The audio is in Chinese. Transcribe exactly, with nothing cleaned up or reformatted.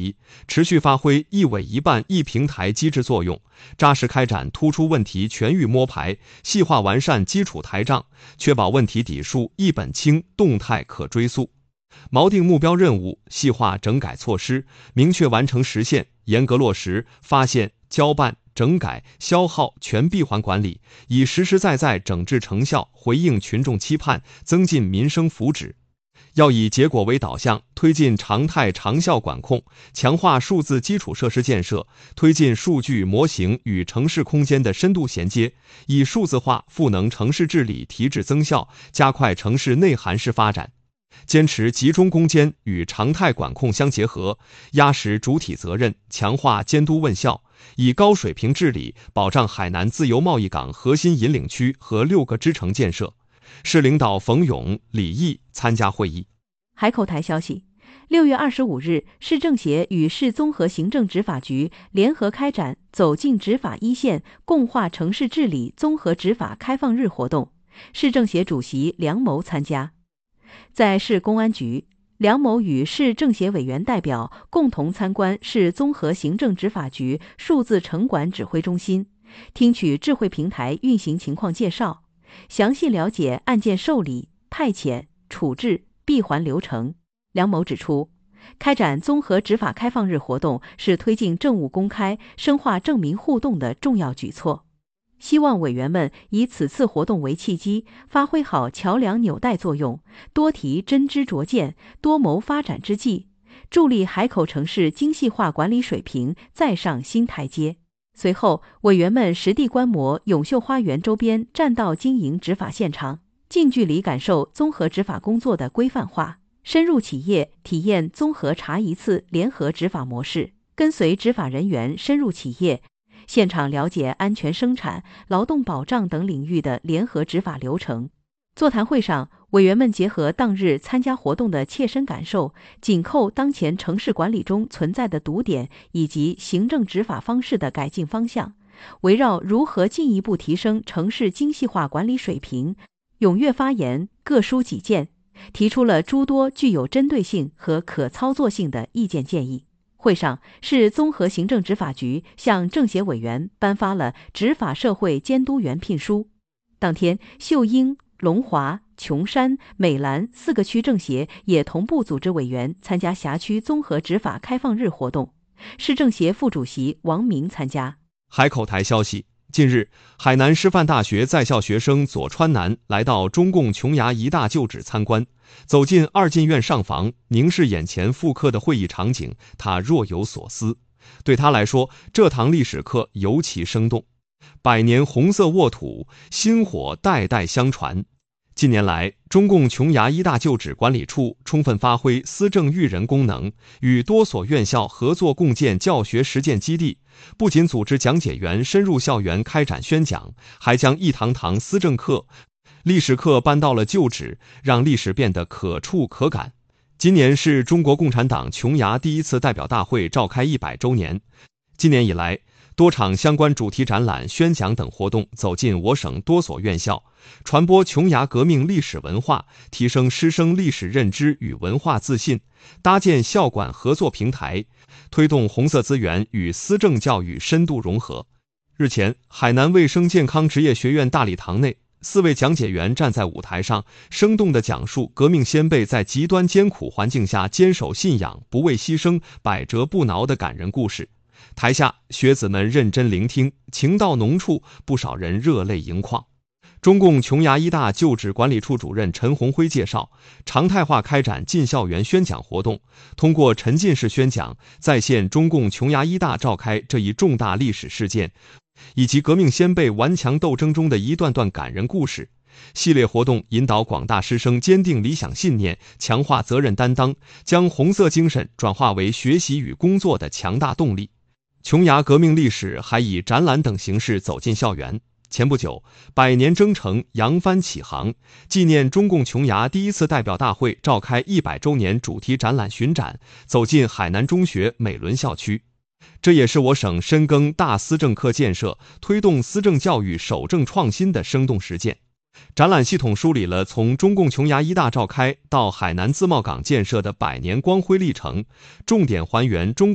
题，持续发挥一委一办一平台机制作用，扎实开展突出问题全域摸排，细化完善基础台账，确保问题底数一本清，动态可追溯。锚定目标任务，细化整改措施，明确完成时限，严格落实发现、交办、整改、消耗全闭环管理，以实实在在整治成效回应群众期盼，增进民生福祉。要以结果为导向，推进常态长效管控，强化数字基础设施建设，推进数据模型与城市空间的深度衔接，以数字化赋能城市治理提质增效，加快城市内涵式发展。坚持集中攻坚与常态管控相结合，压实主体责任，强化监督问效，以高水平治理保障海南自由贸易港核心引领区和六个支城建设。市领导冯勇、李毅参加会议。 海口台消息，六月二十五日，市政协与市综合行政执法局联合开展走进执法一线，共话城市治理综合执法开放日活动，市政协主席梁谋参加。在市公安局，梁谋与市政协委员代表共同参观市综合行政执法局数字城管指挥中心，听取智慧平台运行情况介绍，详细了解案件受理、派遣、处置、闭环流程。梁谋指出，开展综合执法开放日活动是推进政务公开、深化政民互动的重要举措。希望委员们以此次活动为契机，发挥好桥梁纽带作用，多提真知灼见，多谋发展之计，助力海口城市精细化管理水平再上新台阶。随后，委员们实地观摩永秀花园周边占道经营执法现场，近距离感受综合执法工作的规范化，深入企业体验综合查一次联合执法模式，跟随执法人员深入企业现场了解安全生产、劳动保障等领域的联合执法流程。座谈会上，委员们结合当日参加活动的切身感受，紧扣当前城市管理中存在的堵点以及行政执法方式的改进方向，围绕如何进一步提升城市精细化管理水平，踊跃发言，各抒己见，提出了诸多具有针对性和可操作性的意见建议。会上，市综合行政执法局向政协委员颁发了执法社会监督员聘书。当天，秀英、龙华、琼山、美兰四个区政协也同步组织委员参加辖区综合执法开放日活动。市政协副主席王明参加。 海口台消息，近日，海南师范大学在校学生左川南来到中共琼崖一大旧址参观，走进二进院上房，凝视眼前复刻的会议场景，他若有所思。对他来说，这堂历史课尤其生动。百年红色沃土，薪火代代相传。近年来，中共琼崖一大旧址管理处充分发挥思政育人功能，与多所院校合作共建教学实践基地，不仅组织讲解员深入校园开展宣讲，还将一堂堂思政课、历史课搬到了旧址，让历史变得可触可感。今年是中国共产党琼崖第一次代表大会召开一百周年。今年以来，多场相关主题展览、宣讲等活动走进我省多所院校，传播琼崖革命历史文化，提升师生历史认知与文化自信，搭建校管合作平台，推动红色资源与思政教育深度融合。日前，海南卫生健康职业学院大礼堂内，四位讲解员站在舞台上，生动地讲述革命先辈在极端艰苦环境下坚守信仰、不畏牺牲、百折不挠的感人故事。台下学子们认真聆听，情到浓处，不少人热泪盈眶。中共琼崖一大旧址管理处主任陈红辉介绍，常态化开展进校园宣讲活动，通过沉浸式宣讲，再现中共琼崖一大召开这一重大历史事件，以及革命先辈顽强斗争中的一段段感人故事。系列活动引导广大师生坚定理想信念，强化责任担当，将红色精神转化为学习与工作的强大动力。琼崖革命历史还以展览等形式走进校园。前不久，百年征程扬帆起航，纪念中共琼崖第一次代表大会召开一百周年主题展览巡展走进海南中学美伦校区。这也是我省深耕大思政课建设，推动思政教育守正创新的生动实践。展览系统梳理了从中共琼崖一大召开到海南自贸港建设的百年光辉历程，重点还原中